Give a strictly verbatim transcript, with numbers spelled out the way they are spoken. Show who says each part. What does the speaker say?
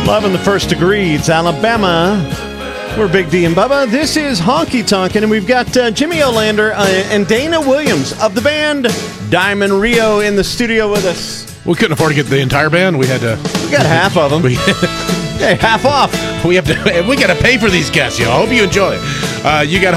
Speaker 1: Loving the First Degree. It's Alabama. We're Big D and Bubba. This is Honky Tonkin', and we've got uh, Jimmy Olander uh, and Dana Williams of the band Diamond Rio in the studio with us.
Speaker 2: We couldn't afford to get the entire band. We had to.
Speaker 1: We got half of them.
Speaker 2: We,
Speaker 1: hey, half off.
Speaker 2: we have to. We got to pay for these guests, yo. I hope you enjoy. Uh, you got